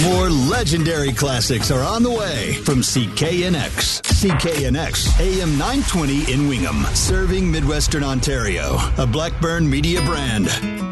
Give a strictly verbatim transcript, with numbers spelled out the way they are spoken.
More legendary classics are on the way from C K N X. C K N X, A M nine twenty in Wingham, serving Midwestern Ontario, a Blackburn Media brand.